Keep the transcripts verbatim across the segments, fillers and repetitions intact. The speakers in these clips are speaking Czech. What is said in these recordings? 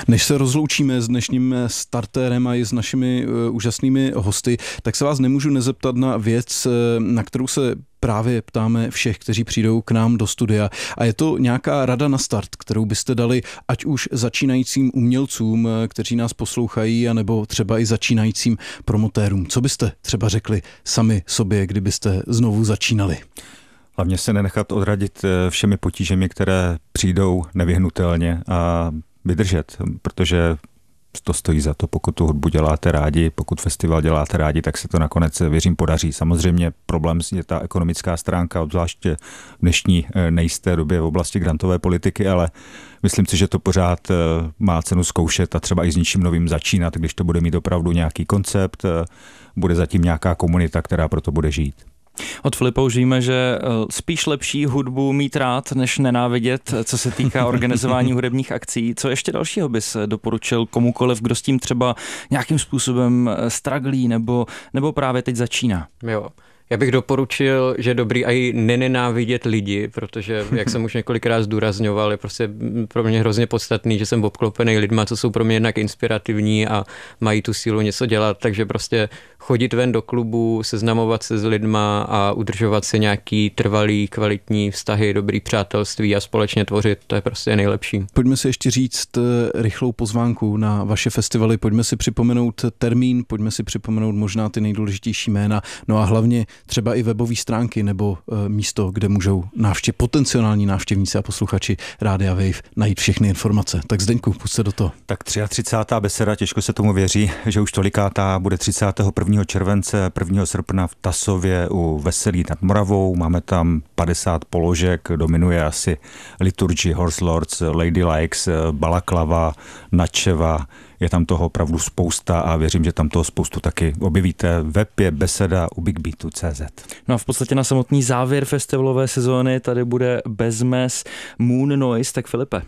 Než se rozloučíme s dnešním startérem a i s našimi uh, úžasnými hosty, tak se vás nemůžu nezeptat na věc, uh, na kterou se právě ptáme všech, kteří přijdou k nám do studia. A je to nějaká rada na start, kterou byste dali ať už začínajícím umělcům, kteří nás poslouchají, anebo třeba i začínajícím promotérům. Co byste třeba řekli sami sobě, kdybyste znovu začínali? Hlavně se nenechat odradit všemi potížemi, které přijdou nevyhnutelně a vydržet, protože to stojí za to, pokud tu hudbu děláte rádi, pokud festival děláte rádi, tak se to nakonec, věřím, podaří. Samozřejmě problém je ta ekonomická stránka, obzvláště v dnešní nejisté době v oblasti grantové politiky, ale myslím si, že to pořád má cenu zkoušet a třeba i s něčím novým začínat, když to bude mít opravdu nějaký koncept, bude zatím nějaká komunita, která pro to bude žít. Od Filipa už víme, že spíš lepší hudbu mít rád, než nenávidět, co se týká organizování hudebních akcí. Co ještě dalšího bys doporučil komukoliv, kdo s tím třeba nějakým způsobem straglí nebo, nebo právě teď začíná? Jo. Já bych doporučil, že je dobrý i nenenávidět lidi, protože, jak jsem už několikrát zdůrazňoval, je prostě pro mě hrozně podstatný, že jsem obklopený lidma, co jsou pro mě jednak inspirativní a mají tu sílu něco dělat, takže prostě chodit ven do klubu, seznamovat se s lidma a udržovat si nějaký trvalý, kvalitní vztahy, dobrý přátelství a společně tvořit, to je prostě nejlepší. Pojďme si ještě říct rychlou pozvánku na vaše festivaly, pojďme si připomenout termín, pojďme si připomenout možná ty nejdůležitější jména, no a hlavně třeba i webové stránky nebo e, místo, kde můžou návštěv, potenciální návštěvníci a posluchači Rádia Wave najít všechny informace. Tak Zdeňku, pojď se do toho. Tak třicátá třetí beseda, těžko se tomu věří, že už tolikátá bude třicátého prvního července, prvního srpna v Tasově u Veselí nad Moravou. Máme tam padesát položek, dominuje asi Liturgy, Horse Lords, Lady Likes, Balaklava, Načeva. Je tam toho opravdu spousta a věřím, že tam toho spoustu taky objevíte. Web je beseda u big beatu tečka cé zet. No a v podstatě na samotný závěr festivalové sezóny tady bude Bezmes Moon Noise, tak Filipe.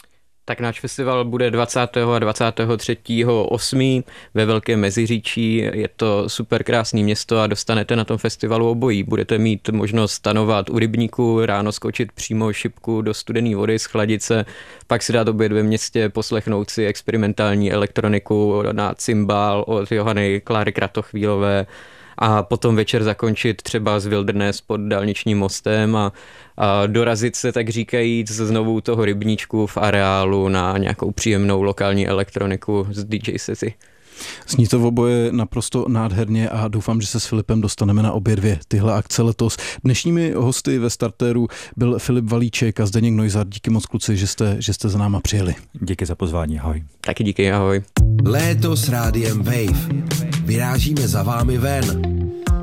Tak náš festival bude dvacátého a dvacátého třetího osmého ve Velkém Meziříčí. Je to super krásné město a dostanete na tom festivalu obojí. Budete mít možnost stanovat u rybníku, ráno skočit přímo šipku do studené vody, schladit se, pak si dát oběd ve městě, poslechnout si experimentální elektroniku na cymbál od Johany Kláry Kratochvílové a potom večer zakončit třeba z Wilderness pod dálničním mostem a, a dorazit se, tak říkajíc, znovu toho rybníčku v areálu na nějakou příjemnou lokální elektroniku z D J sety. Zní to v oboje naprosto nádherně a doufám, že se s Filipem dostaneme na obě dvě tyhle akce letos. Dnešními hosty ve startéru byl Filip Valíček a Zdeněk Neuser. Díky moc, kluci, že jste, že jste za náma přijeli. Díky za pozvání, ahoj. Taky díky, ahoj. Léto s Rádiem Wave. Vyrážíme za vámi ven.